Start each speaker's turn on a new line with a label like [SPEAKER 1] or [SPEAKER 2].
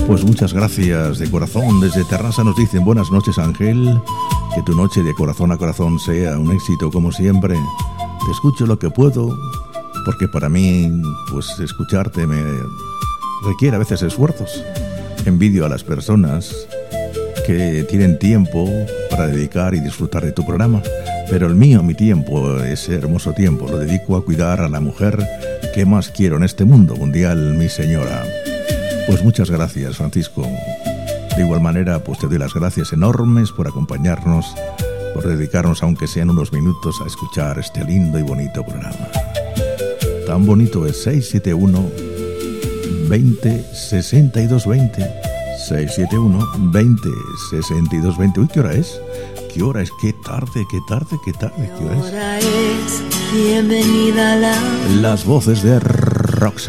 [SPEAKER 1] Pues muchas gracias de corazón. Desde Terrassa nos dicen buenas noches, Ángel. Que tu noche de corazón a corazón sea un éxito como siempre. Te escucho lo que puedo, porque para mí, pues escucharte me requiere a veces esfuerzos. Envidio a las personas que tienen tiempo para dedicar y disfrutar de tu programa. Pero el mío, mi tiempo, ese hermoso tiempo, lo dedico a cuidar a la mujer que más quiero en este mundo mundial, mi señora. Pues muchas gracias, Francisco. De igual manera, pues te doy las gracias enormes por acompañarnos, por dedicarnos, aunque sean unos minutos, a escuchar este lindo y bonito programa. Tan bonito es 671 20 62 20. 671 20 62 20. Uy, ¿qué hora es? ¿Qué hora es? ¿Qué tarde? ¿Qué tarde? ¿Qué tarde? ¿Qué hora es?
[SPEAKER 2] Bienvenida a
[SPEAKER 1] las voces de Roxette.